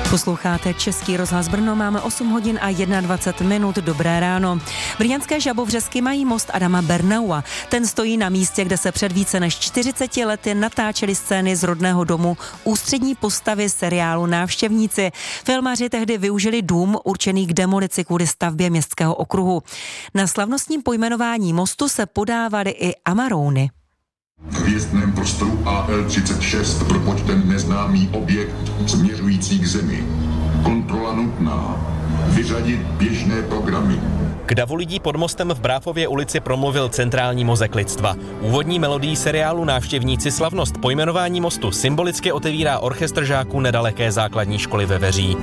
Posloucháte Český rozhlas Brno, máme 8 hodin a 21 minut, dobré ráno. Brněnské Žabovřesky mají most Adama Bernaua. Ten stojí na místě, kde se před více než 40 lety natáčely scény z rodného domu ústřední postavy seriálu Návštěvníci. Filmaři tehdy využili dům určený k demolici kvůli stavbě městského okruhu. Na slavnostním pojmenování mostu se podávaly i amarouny. V hvězdném prostoru AL-36 propočten neznámý objekt směřující k Zemi. Kontrola nutná. Vyřadit běžné programy. K davu lidí pod mostem v Bráfově ulici promluvil centrální mozek lidstva. Úvodní melodii seriálu Návštěvníci slavnost pojmenování mostu symbolicky otevírá orchestr žáků nedaleké základní školy ve Veří.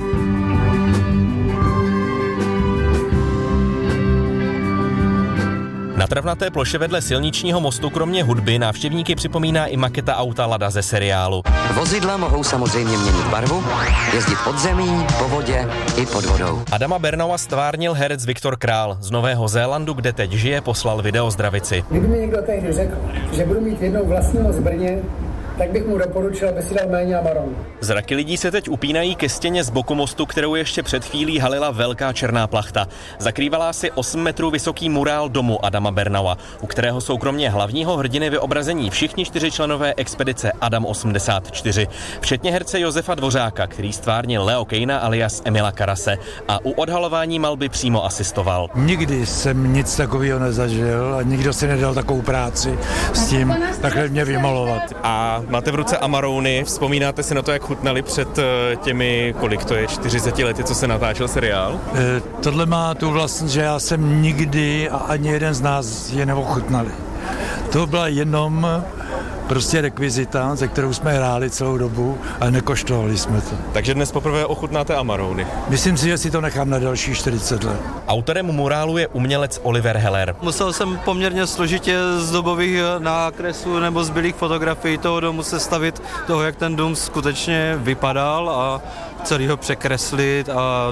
Na travnaté ploše vedle silničního mostu kromě hudby návštěvníky připomíná i maketa auta Lada ze seriálu. Vozidla mohou samozřejmě měnit barvu, jezdit pod zemí, po vodě i pod vodou. Adama Bernaua stvárnil herec Viktor Král. Z Nového Zélandu, kde teď žije, poslal videozdravici. Kdyby mi někdo tehdy řekl, že budu mít jednou vlastní moc v Brně, tak bych mu doporučil, aby si dal méně amaron. Zraky lidí se teď upínají ke stěně z boku mostu, kterou ještě před chvílí halila velká černá plachta. Zakrývala asi 8 metrů vysoký murál domu Adama Bernaua, u kterého jsou kromě hlavního hrdiny vyobrazení všichni 4 členové expedice Adam 84, včetně herce Josefa Dvořáka, který stvárnil Leo Kejna alias Emila Karase a u odhalování malby přímo asistoval. Nikdy jsem nic takového nezažil a nikdo si nedal takovou práci s tím takhle mě vymalovat. A máte v ruce amarouny, vzpomínáte si na to, jak chutnali před těmi, kolik to je, 40 lety, co se natáčel seriál? Tohle má tu vlastnost, že já jsem nikdy a ani jeden z nás je neochutnali. To byla jenom prostě rekvizita, ze kterou jsme hráli celou dobu a nekoštovali jsme to. Takže dnes poprvé ochutnáte amarouny. Myslím si, že si to nechám na další 40 let. Autorem murálu je umělec Oliver Heller. Musel jsem poměrně složitě z dobových nákresů nebo zbylých fotografií toho domu sestavit toho, jak ten dům skutečně vypadal a celý ho překreslit a